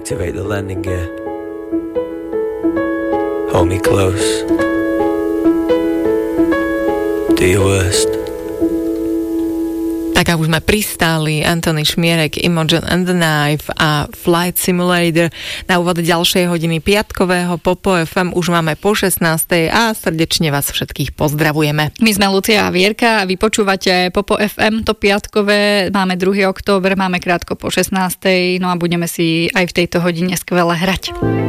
activate the landing gear. Hold me close. Do your worst. Tak a už sme pristáli, Anthony Šmierek, Imogen and the Knife a Flight Simulator. Na úvod ďalšej hodiny piatkového Popo FM už máme po 16. a srdečne vás všetkých pozdravujeme. My sme Lucia a Vierka a vy počúvate Popo FM, to piatkové, máme 2. október, máme krátko po 16. No a budeme si aj v tejto hodine skvele hrať.